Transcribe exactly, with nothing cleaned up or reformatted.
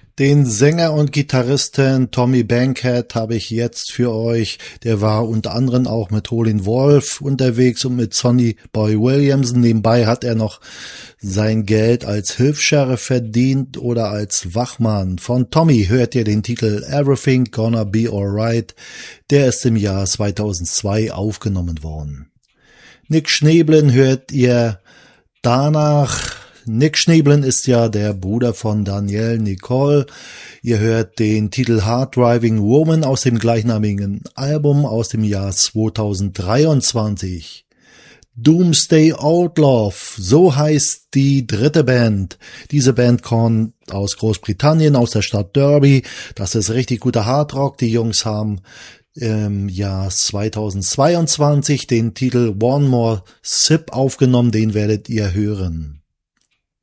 Den Sänger und Gitarristen Tommy Bankhead habe ich jetzt für euch. Der war unter anderem auch mit Howlin' Wolf unterwegs und mit Sonny Boy Williams. Nebenbei hat er noch sein Geld als Hilfs-Sheriff verdient oder als Wachmann. Von Tommy hört ihr den Titel Everything Gonna Be Alright. Der ist im Jahr zweitausendzwei aufgenommen worden. Nick Schneeblen hört ihr danach. Nick Schneeblen ist ja der Bruder von Danielle Nicole. Ihr hört den Titel Hard Driving Woman aus dem gleichnamigen Album aus dem Jahr zweitausenddreiundzwanzig. Doomsday Outlaw, so heißt die dritte Band. Diese Band kommt aus Großbritannien, aus der Stadt Derby. Das ist richtig guter Hardrock. Die Jungs haben im Jahr zweitausendzweiundzwanzig den Titel One More Sip aufgenommen. Den werdet ihr hören.